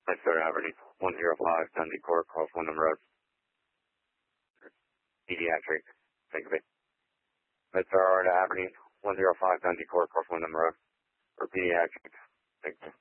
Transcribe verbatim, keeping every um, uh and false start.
MedStar Avenue, one oh five, Dundee Court, Cross Wyndham Road. Pediatric. Think of it. MedStar Avenue, one oh five, Dundee Court, Cross Wyndham Road. For pediatric. Think of it.